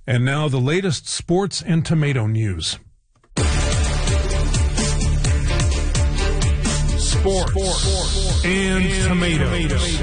And now the latest sports and tomato news. Sports and tomatoes.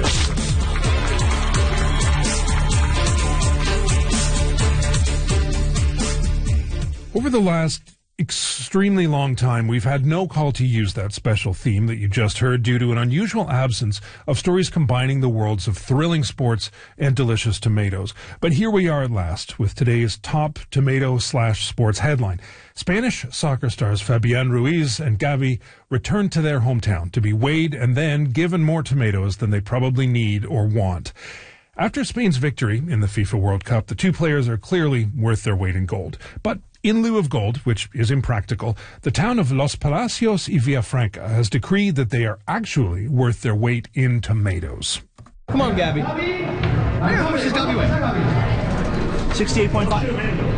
Over the last extremely long time, we've had no call to use that special theme that you just heard due to an unusual absence of stories combining the worlds of thrilling sports and delicious tomatoes. But here we are at last with today's top tomato/sports headline. Spanish soccer stars Fabián Ruiz and Gavi returned to their hometown to be weighed and then given more tomatoes than they probably need or want. After Spain's victory in the FIFA World Cup, the two players are clearly worth their weight in gold. But in lieu of gold, which is impractical, the town of Los Palacios y Villafranca has decreed that they are actually worth their weight in tomatoes. Come on, Gabby. How much does Gabby weigh? 68.5.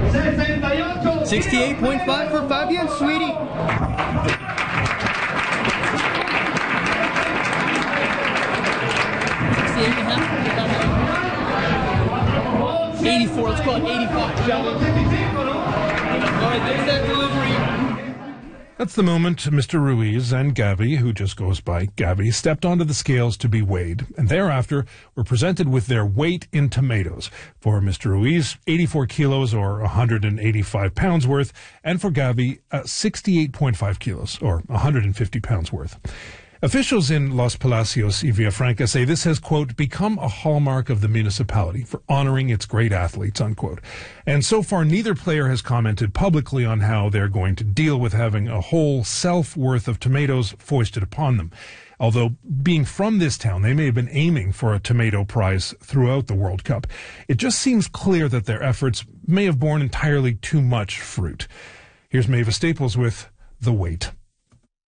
68.5 for Fabián, sweetie. 84, let's call it 85, shall we? All right, there's that delivery. That's the moment Mr. Ruiz and Gavi, who just goes by Gavi, stepped onto the scales to be weighed, and thereafter were presented with their weight in tomatoes. For Mr. Ruiz, 84 kilos or 185 pounds worth, and for Gavi, 68.5 kilos or 150 pounds worth. Officials in Los Palacios y Villafranca say this has, quote, become a hallmark of the municipality for honoring its great athletes, unquote. And so far, neither player has commented publicly on how they're going to deal with having a whole self-worth of tomatoes foisted upon them. Although, being from this town, they may have been aiming for a tomato prize throughout the World Cup. It just seems clear that their efforts may have borne entirely too much fruit. Here's Mavis Staples with The Weight.